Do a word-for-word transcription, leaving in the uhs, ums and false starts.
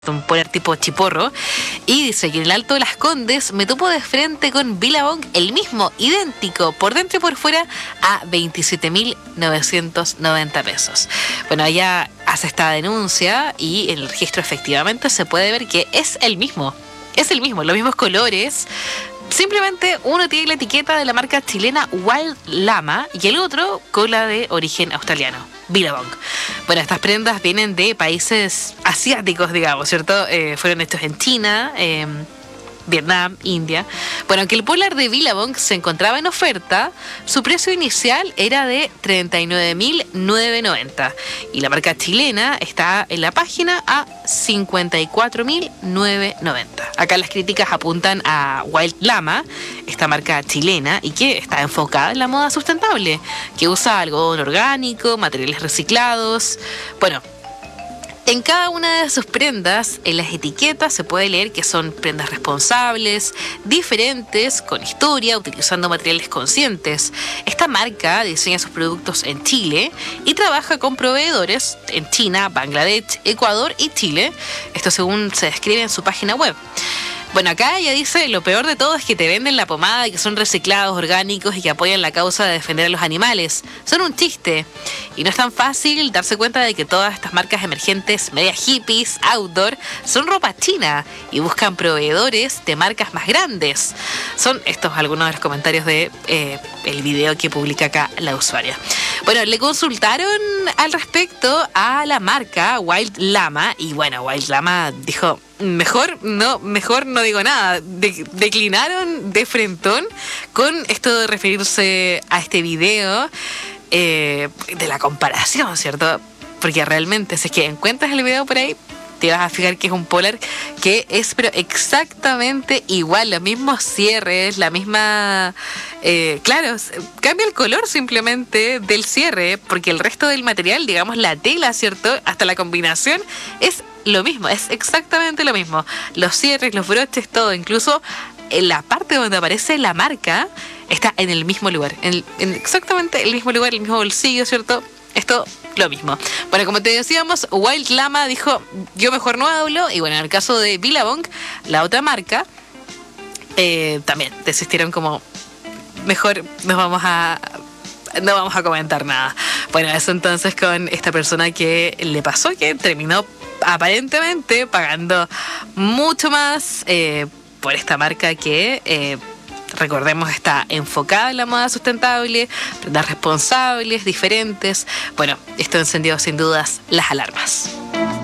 un polar tipo chiporro, y dice que en el Alto de las Condes me topo de frente con Billabong, el mismo, idéntico, por dentro y por fuera, a veintisiete mil novecientos noventa pesos. Bueno, ella hace esta denuncia y en el registro efectivamente se puede ver que es el mismo, es el mismo, los mismos colores. Simplemente uno tiene la etiqueta de la marca chilena Wild Llama y el otro con la de origen australiano, Billabong. Bueno, estas prendas vienen de países asiáticos, digamos, ¿cierto? Eh, fueron hechos en China, eh, Vietnam, India. Bueno, aunque el polar de Billabong se encontraba en oferta, su precio inicial era de treinta y nueve mil novecientos noventa y la marca chilena está en la página a cincuenta y cuatro mil novecientos noventa. Acá las críticas apuntan a Wild Llama, esta marca chilena, y que está enfocada en la moda sustentable, que usa algodón orgánico, materiales reciclados. Bueno, en cada una de sus prendas, en las etiquetas se puede leer que son prendas responsables, diferentes, con historia, utilizando materiales conscientes. Esta marca diseña sus productos en Chile y trabaja con proveedores en China, Bangladesh, Ecuador y Chile. Esto según se describe en su página web. Bueno, acá ella dice, lo peor de todo es que te venden la pomada y que son reciclados, orgánicos y que apoyan la causa de defender a los animales. Son un chiste. Y no es tan fácil darse cuenta de que todas estas marcas emergentes, media hippies, outdoor, son ropa china y buscan proveedores de marcas más grandes. Son estos algunos de los comentarios de eh, el video que publica acá la usuaria. Bueno, le consultaron al respecto a la marca Wild Llama y bueno, Wild Llama dijo, mejor no, mejor no digo nada. De- declinaron de frentón con esto de referirse a este video eh, de la comparación, ¿cierto? Porque realmente, si es que encuentras el video por ahí, te vas a fijar que es un polar que es pero exactamente igual, los mismos cierres, la misma... Eh, claro, cambia el color simplemente del cierre, porque el resto del material, digamos la tela, ¿cierto? Hasta la combinación es lo mismo, es exactamente lo mismo. Los cierres, los broches, todo, incluso en la parte donde aparece la marca, está en el mismo lugar, en, en exactamente el mismo lugar, el mismo bolsillo, ¿cierto? Esto, lo mismo. Bueno, como te decíamos, Wild Llama dijo, yo mejor no hablo, y bueno, en el caso de Billabong, la otra marca, eh, también desistieron como, mejor nos vamos a... no vamos a comentar nada. Bueno, eso entonces con esta persona que le pasó, que terminó aparentemente pagando mucho más eh, por esta marca que... Eh, recordemos, está enfocada en la moda sustentable, prendas responsables, diferentes. Bueno, esto encendió sin dudas las alarmas.